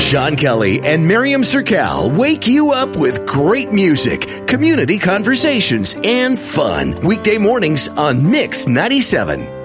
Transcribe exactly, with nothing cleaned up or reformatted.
Sean Kelly and Miriam Sercal wake you up with great music, community conversations, and fun. Weekday mornings on Mix ninety-seven.